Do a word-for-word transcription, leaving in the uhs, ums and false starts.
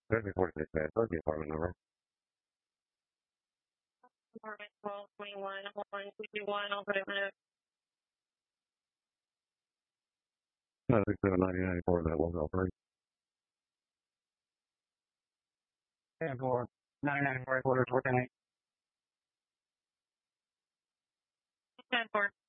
thirty forty-six, man. What's the apartment number? Apartment twelve twenty-one, one two two one, I'll put it in. Uh, six seven ninety nine four, that was all three. ten four, nine nine four, quarters, four ten eight. ten four.